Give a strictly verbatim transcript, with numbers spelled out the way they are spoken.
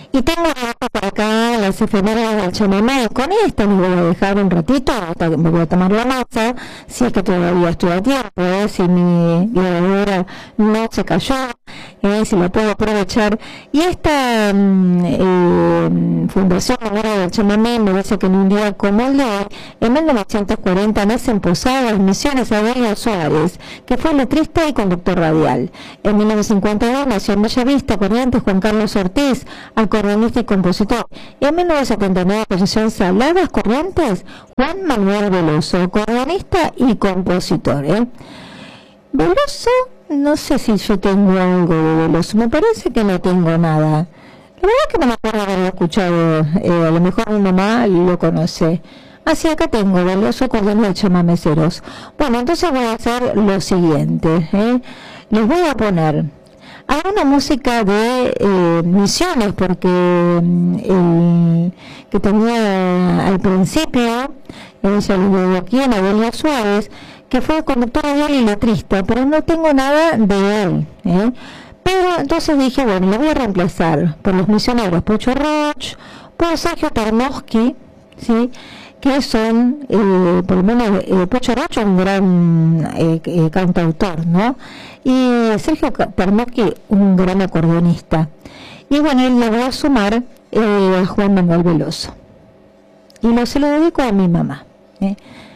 Y tengo por acá las efemérides del chamamé, y con esta me voy a dejar un ratito, hasta que me voy a tomar la masa, si es que todavía estoy a tiempo, ¿eh? Si mi grabadora no se cayó, ¿eh? Si la puedo aprovechar. Y esta mm, eh, Fundación Memoria del Chamamé me dice que en un día como el de hoy, en mil novecientos cuarenta, nace en Posadas, Misiones, Adelio Suárez, que fue letrista y conductor radial. En mil novecientos cincuenta y dos nació en Bellavista, Corrientes, Juan Carlos Ortiz, acordeonista y compositor. Y en mil novecientos setenta y nueve falleció en Saladas, Corrientes, Juan Manuel Veloso, acordeonista y compositor. ¿eh? Veloso, no sé si yo tengo algo de Veloso, me parece que no tengo nada. La verdad que no me acuerdo de haber escuchado, eh, a lo mejor mi mamá lo conoce. Así acá tengo Veloso, acordeonista de chamameceros. Bueno, entonces voy a hacer lo siguiente, ¿eh? Les voy a poner alguna música de eh, Misiones, porque eh, que tenía al principio, eh, ya lo veo aquí, en Adelio Suárez, que fue conductor radial y letrista, pero no tengo nada de él, ¿eh? Pero entonces dije, bueno, lo voy a reemplazar por los misioneros Pocho Roch, por Sergio Tarmovsky, ¿sí? Que son, eh, por lo menos, eh, Pocho Roch, un gran eh, eh, cantautor, ¿no? Y Sergio Tarmovsky, un gran acordeonista. Y bueno, él le voy a sumar eh, a Juan Manuel Veloso. Y lo, se lo dedico a mi mamá, ¿eh?